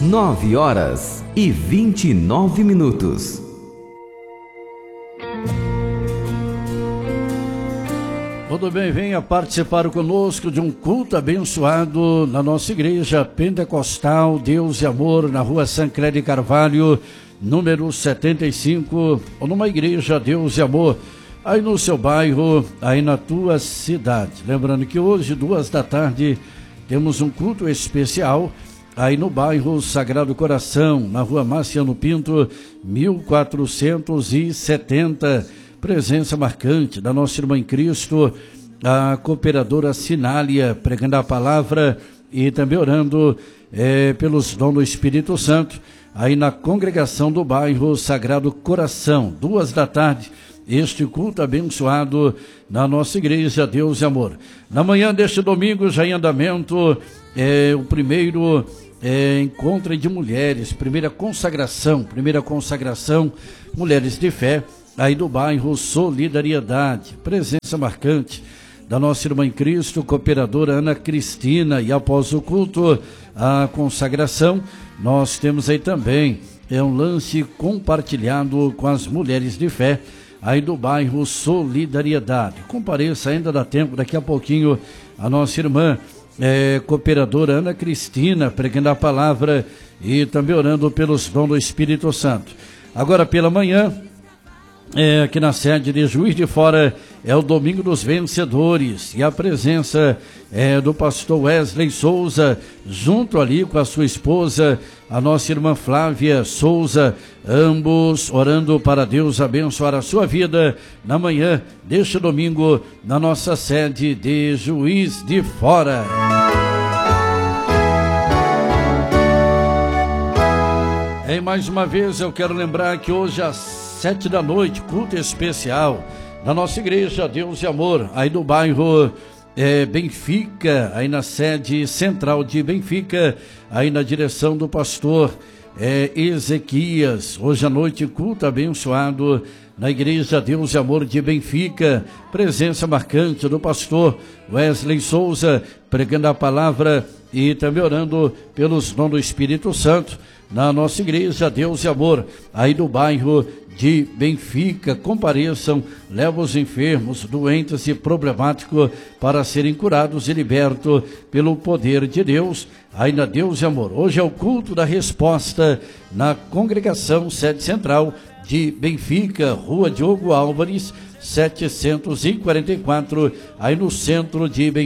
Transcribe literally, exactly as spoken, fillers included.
nove horas e vinte e nove minutos. Tudo bem, venha participar conosco de um culto abençoado na nossa igreja pentecostal Deus e Amor, na rua Sancler de Carvalho, número setenta e cinco, ou numa igreja Deus e Amor, aí no seu bairro, aí na tua cidade. Lembrando que hoje, duas da tarde, temos um culto especial aí no bairro Sagrado Coração, na rua Marciano Pinto, mil quatrocentos e setenta. Presença marcante da nossa irmã em Cristo, a cooperadora Sinália, pregando a palavra e também orando é, pelos dons do Espírito Santo, aí na congregação do bairro Sagrado Coração, duas da tarde, este culto abençoado na nossa igreja Deus e Amor. Na manhã deste domingo, já em andamento, é, o primeiro é, encontro de mulheres, primeira consagração, primeira consagração, mulheres de fé, aí do bairro Solidariedade, presença marcante da nossa irmã em Cristo, cooperadora Ana Cristina, e após o culto, a consagração, nós temos aí também, é um lance compartilhado com as mulheres de fé, aí do bairro Solidariedade. Compareça, ainda dá tempo, daqui a pouquinho, a nossa irmã é, cooperadora Ana Cristina, pregando a palavra e também orando pelos dons do Espírito Santo. Agora pela manhã, É, aqui na sede de Juiz de Fora, é o Domingo dos Vencedores, e a presença é do pastor Wesley Souza, junto ali com a sua esposa, a nossa irmã Flávia Souza, ambos orando para Deus abençoar a sua vida na manhã deste domingo, na nossa sede de Juiz de Fora. E mais uma vez eu quero lembrar que hoje às sete da noite, culto especial na nossa igreja Deus e Amor, aí do bairro é, Benfica, aí na sede central de Benfica, aí na direção do pastor é, Ezequias. Hoje à noite, culto abençoado na igreja Deus e Amor de Benfica, presença marcante do pastor Wesley Souza, pregando a palavra e também orando pelos dons do Espírito Santo na nossa igreja Deus e Amor, aí do bairro de Benfica. Compareçam, levam os enfermos, doentes e problemáticos para serem curados e libertos pelo poder de Deus, aí na Deus e Amor. Hoje é o culto da resposta na congregação sede central de Benfica, rua Diogo Álvares, setecentos e quarenta e quatro, aí no centro de Benfica.